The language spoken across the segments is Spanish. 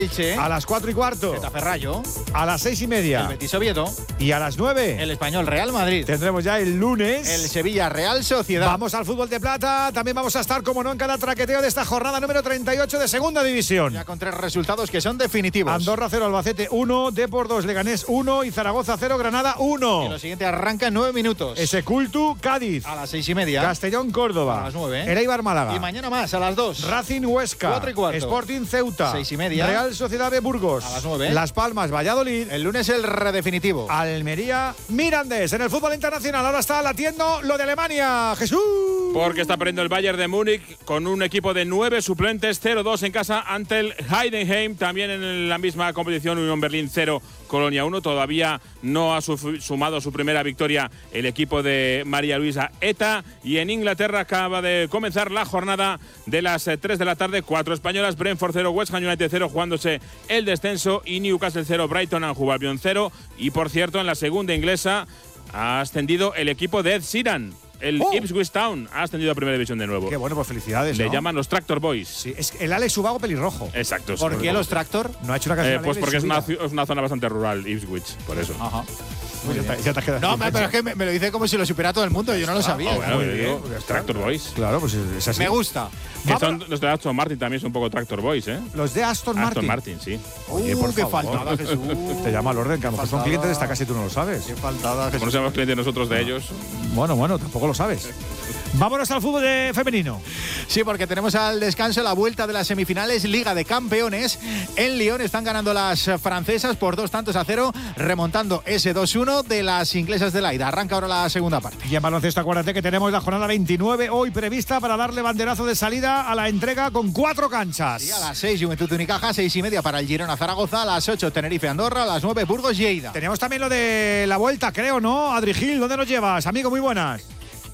Elche. A las 4:15. Getafe Rayo. A las 6:30. El Betis Oviedo. Y a las 9. El Español Real Madrid. Tendremos ya el lunes. El Sevilla Real Sociedad. Vamos al fútbol de plata. También vamos a estar, como no, en cada traqueteo de esta jornada número 38 de Segunda División. Ya con 3 resultados que son definitivos. Andorra 0, Albacete 1, Depor 2, Leganés 1 y Zaragoza 0, Granada 1. Y lo siguiente arranca en 9 minutos. Ese Cultu, Cádiz. A las 6:30. Castellón, Córdoba. A las 9. El Eibar, Málaga. Y mañana más, a las 2. Racing, Huesca. 4:15. Sporting, Ceuta. 6:30. Real Sociedad de Burgos. A las 9. Las Palmas, Valladolid. El lunes el redefinitivo. Almería, Mirandés. En el fútbol internacional ahora está latiendo lo de Alemania. Jesús. Porque está perdiendo el Bayern de Múnich con un equipo de 9 suplentes, 0-2 en casa ante el Heidenheim. También en la misma competición, Unión Berlín 0, Colonia 1. Todavía no ha sumado su primera victoria el equipo de María Luisa Eta. Y en Inglaterra acaba de comenzar la jornada de las 3 de la tarde. 4 españolas, Brentford 0, West Ham United 0, jugándose el descenso. Y Newcastle 0, Brighton and Hove Albion 0. Y por cierto, en la segunda inglesa ha ascendido el equipo de Ed Sheeran. El Ipswich Town ha ascendido a Primera División de nuevo. Qué bueno, pues felicidades. Le ¿no? llaman los Tractor Boys. Sí, es el Alex Ubago pelirrojo. Exacto. ¿Por qué los Tractor? No ha hecho una canción. Pues porque es alegre una zona bastante rural, Ipswich, por eso. Ajá. Pues ya te has quedado No, sin pero es que me lo dice como si lo supiera todo el mundo. Yo no lo sabía. Bueno, muy le bien, digo, pues ya está. Tractor Boys. Claro, pues es así. Me gusta. Que son los de Aston Martin también son un poco Tractor Boys, ¿eh? Los de Aston Martin. Aston Martin, sí. Oye, por qué favor. faltada, Jesús. Te llama al orden, que a lo mejor son clientes de esta casa y tú no lo sabes. Qué faltada, Como no Jesús. seamos clientes nosotros de ellos. Bueno, tampoco lo sabes. Vámonos al fútbol femenino. Sí, porque tenemos al descanso la vuelta de las semifinales Liga de Campeones. En Lyon están ganando las francesas por 2-0, remontando ese 2-1 de las inglesas de Laida. Arranca ahora la segunda parte. Y en baloncesto, acuérdate que tenemos la jornada 29 hoy prevista para darle banderazo de salida a la entrega con 4 canchas. Y a las 6 Juventud Unicaja, 6:30 para el Girona Zaragoza, a las 8 Tenerife Andorra, a las 9 Burgos Lleida. Tenemos también lo de la vuelta, creo, ¿no? Adri Gil, ¿dónde nos llevas? Amigo, muy buenas.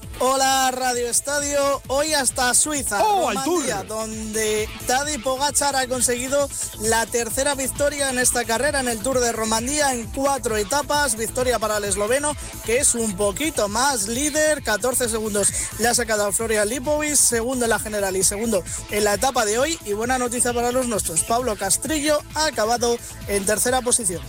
Hola Radio Estadio, hoy hasta Suiza, al Romandía, Tour, donde Tadej Pogačar ha conseguido la tercera victoria en esta carrera en el Tour de Romandía en 4 etapas, victoria para el esloveno que es un poquito más líder, 14 segundos le ha sacado a Florian Lipovic, segundo en la general y segundo en la etapa de hoy, y buena noticia para los nuestros, Pablo Castrillo ha acabado en tercera posición.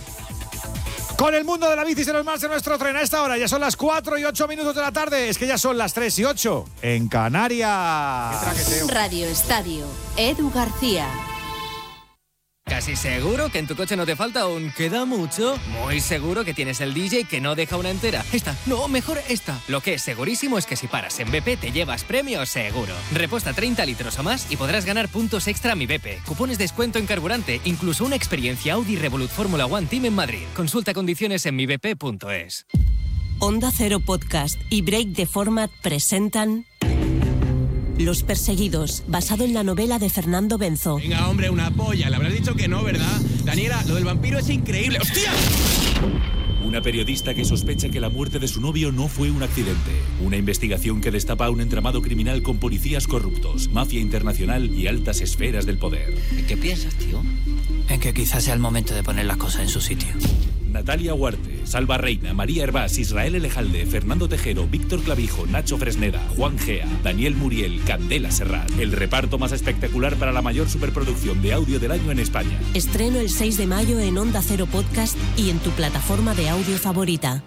Con el mundo de la bici se nos marcha nuestro tren a esta hora. Ya son las 4:08 de la tarde. Es que ya son las 3:08 en Canarias. Radio Estadio, Edu García. ¿Casi seguro que en tu coche no te falta un queda mucho? Muy seguro que tienes el DJ que no deja una entera. Esta, no, mejor esta. Lo que es segurísimo es que si paras en BP te llevas premios seguro. Repuesta 30 litros o más y podrás ganar puntos extra a Mi BP, cupones de descuento en carburante, incluso una experiencia Audi Revolut Fórmula One Team en Madrid. Consulta condiciones en mibp.es. Onda Cero Podcast y Break the Format presentan Los Perseguidos, basado en la novela de Fernando Benzo. Venga, hombre, una polla. Le habrás dicho que no, ¿verdad? Daniela, lo del vampiro es increíble. ¡Hostia! Una periodista que sospecha que la muerte de su novio no fue un accidente. Una investigación que destapa un entramado criminal con policías corruptos, mafia internacional y altas esferas del poder. ¿En qué piensas, tío? En que quizás sea el momento de poner las cosas en su sitio. Natalia Huarte, Salva Reina, María Hervás, Israel Elejalde, Fernando Tejero, Víctor Clavijo, Nacho Fresneda, Juan Gea, Daniel Muriel, Candela Serrat. El reparto más espectacular para la mayor superproducción de audio del año en España. Estreno el 6 de mayo en Onda Cero Podcast y en tu plataforma de audio favorita.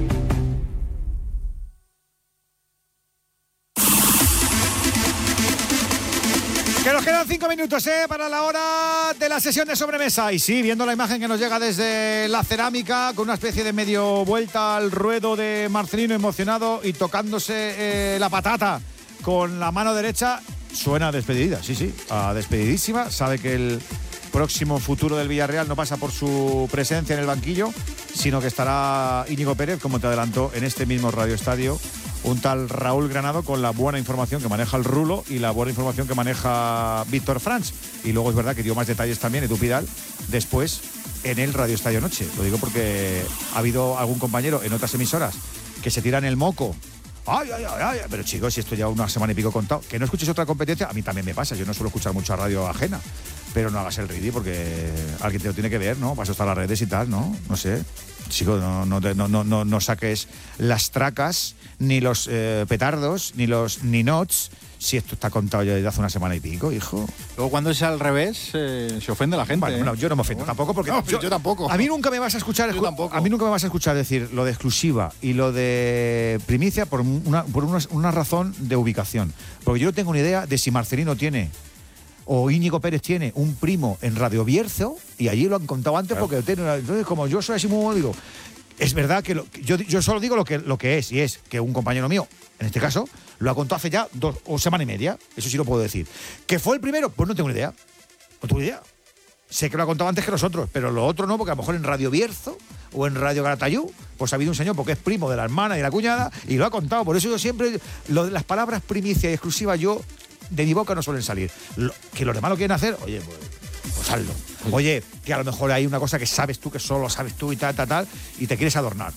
Que nos quedan 5 minutos para la hora de la sesión de sobremesa. Y sí, viendo la imagen que nos llega desde la cerámica, con una especie de medio vuelta al ruedo de Marcelino emocionado y tocándose la patata con la mano derecha, suena a despedida, sí, a despedidísima. Sabe que el próximo futuro del Villarreal no pasa por su presencia en el banquillo, sino que estará Íñigo Pérez, como te adelantó en este mismo Radio Estadio, un tal Raúl Granado, con la buena información que maneja el Rulo y la buena información que maneja Víctor Franch. Y luego es verdad que dio más detalles también Edu Pidal después en el Radio Estadio Noche. Lo digo porque ha habido algún compañero en otras emisoras que se tiran el moco. Ay, pero chicos, si esto ya una semana y pico contado, que no escuches otra competencia, a mí también me pasa, yo no suelo escuchar mucha radio ajena, pero no hagas el ridículo porque alguien te lo tiene que ver, ¿no? Para eso están las redes y tal, ¿no? No sé. Chico, no saques las tracas, ni los petardos, ni los ninots, si esto está contado ya desde hace una semana y pico, hijo. Luego cuando es al revés, se ofende la gente. Bueno, yo no me ofendo tampoco porque... No, yo tampoco. A mí nunca me vas a escuchar... Yo tampoco. A mí nunca me vas a escuchar decir lo de exclusiva y lo de primicia por una razón de ubicación. Porque yo no tengo ni idea de si Marcelino tiene... o Íñigo Pérez tiene un primo en Radio Bierzo, y allí lo han contado antes, claro. Porque entonces, como yo soy así muy digo, es verdad que yo solo digo lo que es, y es que un compañero mío, en este caso, lo ha contado hace ya 2 semanas y media, eso sí lo puedo decir. ¿Que fue el primero? Pues no tengo ni idea. No tengo ni idea. Sé que lo ha contado antes que nosotros, pero lo otro no, porque a lo mejor en Radio Bierzo o en Radio Garatayú, pues ha habido un señor porque es primo de la hermana y la cuñada, y lo ha contado. Por eso yo siempre, lo de las palabras primicia y exclusiva, yo... de mi boca no suelen salir. Que los demás lo quieren hacer, oye, pues hazlo. Oye, que a lo mejor hay una cosa que sabes tú, que solo sabes tú y tal, y te quieres adornar.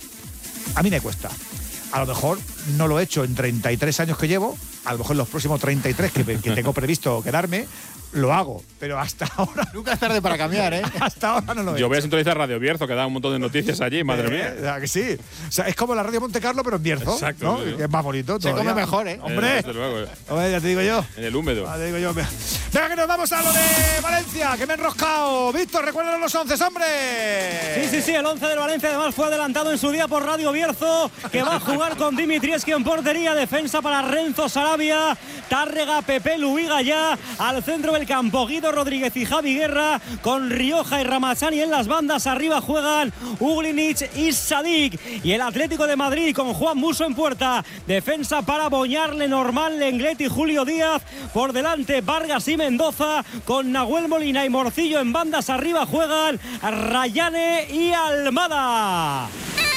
A mí me cuesta. A lo mejor no lo he hecho en 33 años que llevo, a lo mejor en los próximos 33 que tengo previsto quedarme, lo hago, pero hasta ahora... Nunca es tarde para cambiar, ¿eh? Hasta ahora no lo he hecho. Yo voy a sintonizar Radio Bierzo, que da un montón de noticias allí, madre mía. Que sí. O sea, es como la Radio Monte Carlo, pero en Bierzo. Exacto. ¿no? Sí. Es más bonito. Se come mejor, ¿eh? Hombre. Desde luego. Hombre, ya te digo yo. En el húmedo. Ya te digo yo. Venga, que nos vamos a lo de Valencia, que me he enroscado. Víctor, recuérdanos los 11, hombre. Sí, el 11 del Valencia además fue adelantado en su día por Radio Bierzo, que va a jugar con Dimitrievski en portería, defensa para Renzo Sarabia, Tárrega, Pepe Luiga ya, al centro del campo Guido Rodríguez y Javi Guerra, con Rioja y Ramazani en las bandas, arriba juegan Uglinic y Sadik, y el Atlético de Madrid con Juan Musso en puerta, defensa para Boñar, Lenormand, Lenglet y Julio Díaz, por delante Vargas y Mendoza, con Nahuel Molina y Morcillo en bandas, arriba juegan Rayane y Almada.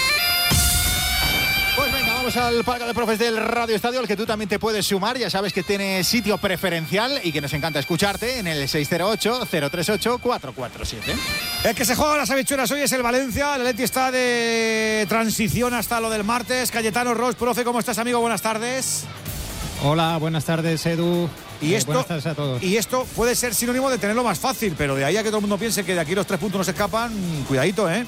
Pues venga, vamos al palco de profes del Radio Estadio, al que tú también te puedes sumar. Ya sabes que tienes sitio preferencial y que nos encanta escucharte en el 608-038-447. El que se juega las habichuelas hoy es el Valencia. El Atleti está de transición hasta lo del martes. Cayetano Ros, profe, ¿cómo estás, amigo? Buenas tardes. Hola, buenas tardes, Edu. Y buenas tardes a todos. Y esto puede ser sinónimo de tenerlo más fácil, pero de ahí a que todo el mundo piense que de aquí los 3 puntos no se escapan, cuidadito, ¿eh?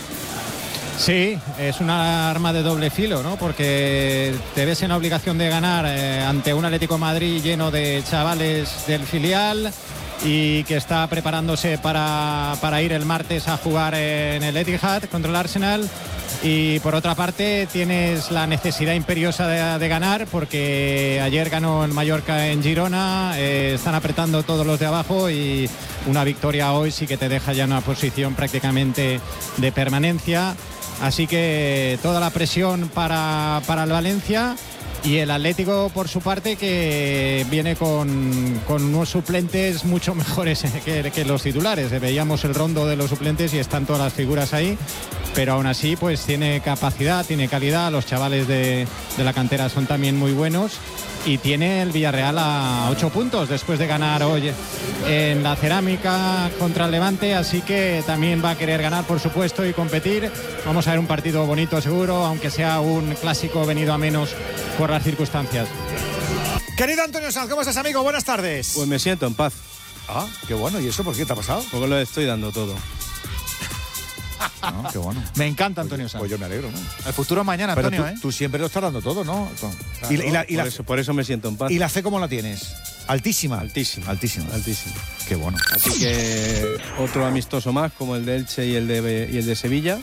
Sí, es una arma de doble filo, ¿no? Porque te ves en la obligación de ganar ante un Atlético de Madrid lleno de chavales del filial y que está preparándose para ir el martes a jugar en el Etihad contra el Arsenal. Y por otra parte tienes la necesidad imperiosa de ganar, porque ayer ganó el Mallorca en Girona, están apretando todos los de abajo y una victoria hoy sí que te deja ya una posición prácticamente de permanencia. Así que toda la presión para el Valencia, y el Atlético por su parte, que viene con unos suplentes mucho mejores que los titulares. Veíamos el rondo de los suplentes y están todas las figuras ahí, pero aún así pues tiene capacidad, tiene calidad. Los chavales de la cantera son también muy buenos, y tiene el Villarreal a 8 puntos después de ganar hoy en la Cerámica contra el Levante, así que también va a querer ganar, por supuesto, y competir. Vamos a ver un partido bonito seguro, aunque sea un clásico venido a menos por las circunstancias. Querido Antonio Sanz, ¿cómo estás, amigo? Buenas tardes. Pues me siento en paz. Ah, qué bueno. ¿Y eso por qué te ha pasado? Porque lo estoy dando todo. No, qué bueno. Me encanta Antonio Sanz. Pues yo me alegro, ¿no? El futuro mañana, pero Antonio, tú siempre lo estás dando todo, ¿no? Claro, por eso me siento en paz. ¿Y la fe cómo la tienes? ¿Altísima? Altísima. Qué bueno. Así que otro amistoso más, como el de Elche y el de Sevilla.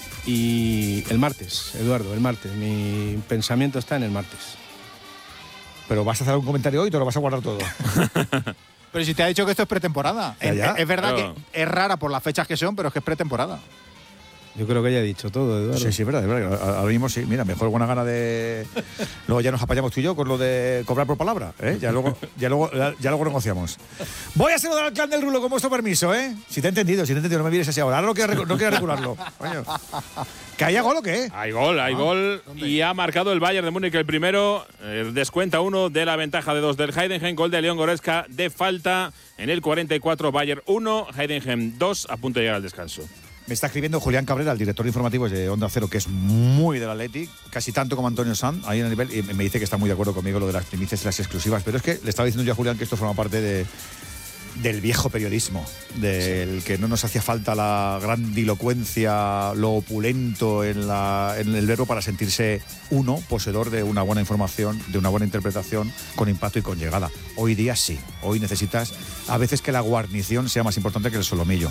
Y el martes, Eduardo, el martes. Mi pensamiento está en el martes. ¿Pero vas a hacer un comentario hoy o te lo vas a guardar todo? Pero si te ha dicho que esto es pretemporada. Ya. Es verdad que es rara por las fechas que son, pero es que es pretemporada. Yo creo que ya he dicho todo, Eduardo. Sí, es verdad. Ahora mismo sí. Mira, mejor buena gana de... Luego ya nos apañamos tú y yo con lo de cobrar por palabra, ¿eh? Ya luego negociamos. Voy a saludar al clan del Rulo con vuestro permiso, ¿eh? Si te he entendido, no me mires así ahora. Ahora no quiero regularlo. Coño. ¿Que haya gol o qué? Hay gol. ¿Dónde? Y ha marcado el Bayern de Múnich el primero. Descuenta 1 de la ventaja de 2 del Heidenheim. Gol de León Goretzka de falta en el 44. Bayern 1, Heidenheim 2, a punto de llegar al descanso. Me está escribiendo Julián Cabrera, el director de informativos de Onda Cero, que es muy del Athletic, casi tanto como Antonio Sanz, ahí en el nivel, y me dice que está muy de acuerdo conmigo lo de las primicias y las exclusivas, pero es que le estaba diciendo yo a Julián que esto forma parte del viejo periodismo, del que no nos hacía falta la grandilocuencia, lo opulento en el verbo para sentirse uno poseedor de una buena información, de una buena interpretación con impacto y con llegada. Hoy día sí, hoy necesitas a veces que la guarnición sea más importante que el solomillo.